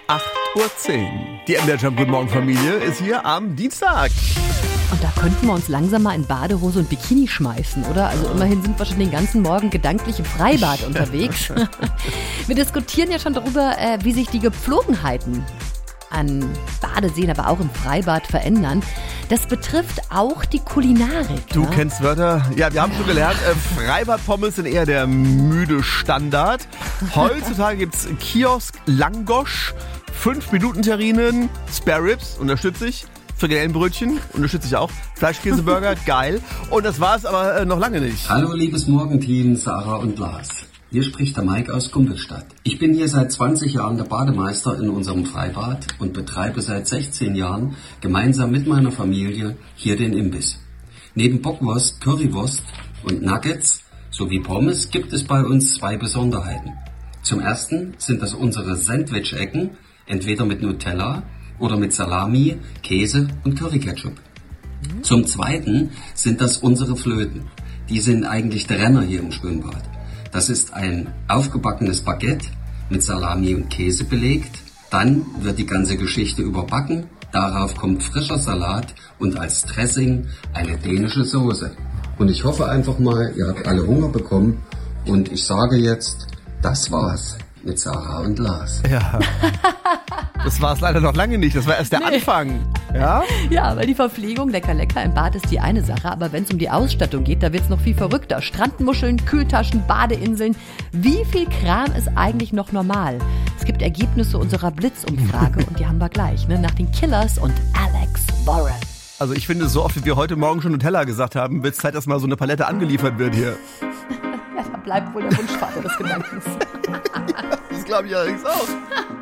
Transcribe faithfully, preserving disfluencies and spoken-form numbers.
acht Uhr zehn. Die M D R Jump Guten Morgen Familie ist hier am Dienstag. Und da könnten wir uns langsam mal in Badehose und Bikini schmeißen, oder? Also immerhin sind wir schon den ganzen Morgen gedanklich im Freibad unterwegs. Wir diskutieren ja schon darüber, wie sich die Gepflogenheiten an Badeseen, aber auch im Freibad verändern. Das betrifft auch die Kulinarik. Du ja? kennst Wörter. Ja, wir haben schon gelernt, äh, Freibad-Pommes sind eher der müde Standard. Heutzutage gibt's Kiosk, Langosch, fünf Minuten Terrinen, Spare Ribs, unterstütze ich. Frikadellenbrötchen, unterstütze ich auch. Fleischkäseburger, geil. Und das war's aber äh, noch lange nicht. Hallo liebes Morgenteam, Sarah und Lars. Hier spricht der Mike aus Kumpelstadt. Ich bin hier seit zwanzig Jahren der Bademeister in unserem Freibad und betreibe seit sechzehn Jahren gemeinsam mit meiner Familie hier den Imbiss. Neben Bockwurst, Currywurst und Nuggets sowie Pommes gibt es bei uns zwei Besonderheiten. Zum ersten sind das unsere Sandwich-Ecken, entweder mit Nutella oder mit Salami, Käse und Curryketchup. Zum zweiten sind das unsere Flöten. Die sind eigentlich der Renner hier im Schwimmbad. Das ist ein aufgebackenes Baguette mit Salami und Käse belegt. Dann wird die ganze Geschichte überbacken. Darauf kommt frischer Salat und als Dressing eine dänische Soße. Und ich hoffe einfach mal, ihr habt alle Hunger bekommen. Und ich sage jetzt, das war's mit Sarah und Lars. Ja. Das war es leider noch lange nicht. Das war erst der nee. Anfang. Ja? Ja, weil die Verpflegung lecker lecker im Bad ist die eine Sache, aber wenn es um die Ausstattung geht, da wird es noch viel verrückter. Strandmuscheln, Kühltaschen, Badeinseln. Wie viel Kram ist eigentlich noch normal? Es gibt Ergebnisse unserer Blitzumfrage und die haben wir gleich, ne? Nach den Killers und Alex Warren. Also ich finde, so oft wie wir heute Morgen schon Nutella gesagt haben, wird es Zeit, dass mal so eine Palette angeliefert wird hier. Ja, da bleibt wohl der Wunschvater des Gedankens. Das glaube ich allerdings auch.